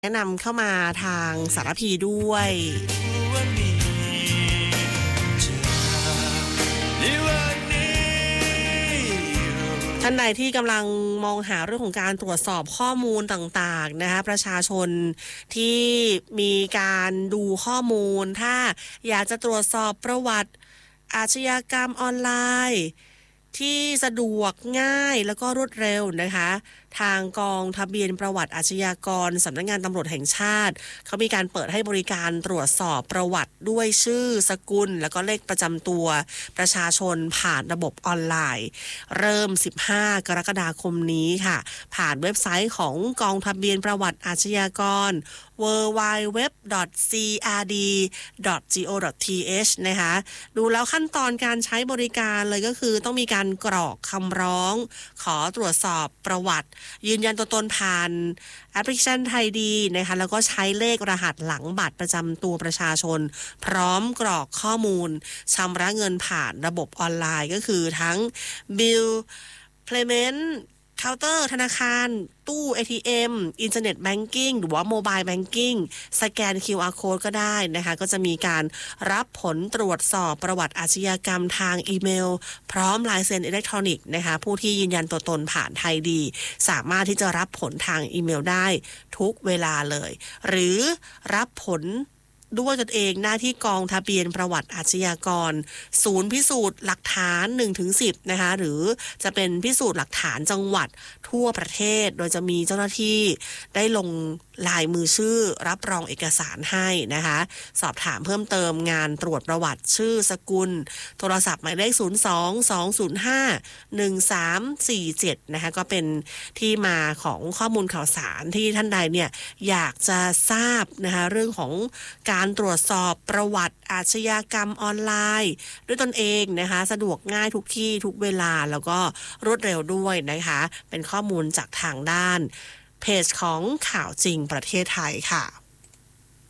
แนะนำเข้ามาทางสารพีด้วยท่านใดที่กำลังมองหาเรื่องของการตรวจสอบข้อมูลต่างๆนะคะประชาชนที่มีการดูข้อมูลถ้าอยากจะตรวจสอบประวัติอาชญากรรมออนไลน์ที่สะดวกง่ายแล้วก็รวดเร็วนะคะทางกองทะเบียนประวัติอาชญากรสำนักงานตำรวจแห่งชาติเขามีการเปิดให้บริการตรวจสอบประวัติด้วยชื่อสกุลแล้วก็เลขประจำตัวประชาชนผ่านระบบออนไลน์เริ่ม15กรกฎาคมนี้ค่ะผ่านเว็บไซต์ของกองทะเบียนประวัติอาชญากร www.cad.go.th นะคะดูแล้วขั้นตอนการใช้บริการเลยก็คือต้องมีการกรอกคำร้องขอตรวจสอบประวัติยืนยันตัวตนผ่านแอปพลิเคชันไทยดีนะคะแล้วก็ใช้เลขรหัสหลังบัตรประจำตัวประชาชนพร้อมกรอกข้อมูลชำระเงินผ่านระบบออนไลน์ก็คือทั้ง Bill Paymentเคาน์เตอร์ธนาคารตู้ ATM อินเทอร์เน็ตแบงกิ้งหรือว่าโมบายแบงกิ้งสแกน QR Code ก็ได้นะคะก็จะมีการรับผลตรวจสอบประวัติอาชญากรรมทางอีเมลพร้อมลายเซ็นอิเล็กทรอนิกส์นะคะผู้ที่ยืนยันตัวตนผ่านไทยดีสามารถที่จะรับผลทางอีเมลได้ทุกเวลาเลยหรือรับผลด้วยตนเองหน้าที่กองทะเบียนประวัติอาชญากรศูนย์พิสูจน์หลักฐาน 1-10 นะคะหรือจะเป็นพิสูจน์หลักฐานจังหวัดทั่วประเทศโดยจะมีเจ้าหน้าที่ได้ลงลายมือชื่อรับรองเอกสารให้นะคะสอบถามเพิ่มเติมงานตรวจประวัติชื่อสกุลโทรศัพท์หมายเลข02-205-1347นะคะก็เป็นที่มาของข้อมูลข่าวสารที่ท่านใดเนี่ยอยากจะทราบนะคะเรื่องของการตรวจสอบประวัติอาชญากรรมออนไลน์ด้วยตนเองนะคะสะดวกง่ายทุกที่ทุกเวลาแล้วก็รวดเร็วด้วยนะคะเป็นข้อมูลจากทางด้านเพจของข่าวจริงประเทศไทยค่ะ